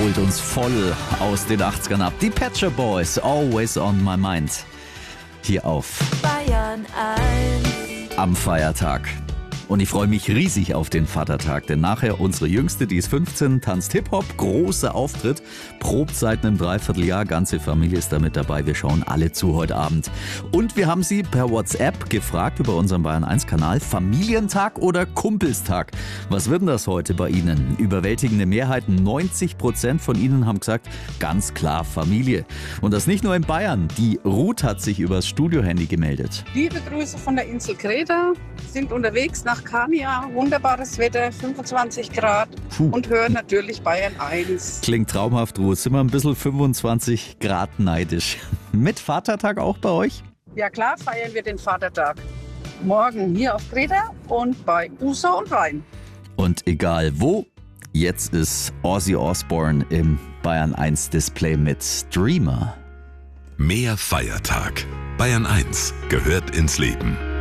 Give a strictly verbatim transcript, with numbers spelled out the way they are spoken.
holt uns voll aus den achtzigern ab. Die Pet Shop Boys, Always on My Mind. Hier auf Bayern eins. Am Feiertag. Und ich freue mich riesig auf den Vatertag, denn nachher unsere Jüngste, die ist fünfzehn, tanzt Hip-Hop, großer Auftritt, probt seit einem Dreivierteljahr, ganze Familie ist da mit dabei, wir schauen alle zu heute Abend. Und wir haben sie per WhatsApp gefragt über unseren Bayern eins Kanal, Familientag oder Kumpelstag? Was wird denn das heute bei Ihnen? Überwältigende Mehrheit, neunzig Prozent von Ihnen haben gesagt, ganz klar Familie. Und das nicht nur in Bayern, die Ruth hat sich übers Studiohandy gemeldet. Liebe Grüße von der Insel Kreta, sind unterwegs nach Kania, wunderbares Wetter, fünfundzwanzig Grad Puh. und hören natürlich Bayern eins. Klingt traumhaft, Ruth. Sind wir ein bisschen fünfundzwanzig Grad neidisch. Mit Vatertag auch bei euch? Ja klar, feiern wir den Vatertag. Morgen hier auf Kreta und bei User und Rhein. Und egal wo, jetzt ist Ozzy Osbourne im Bayern eins Display mit Dreamer. Mehr Feiertag. Bayern eins gehört ins Leben.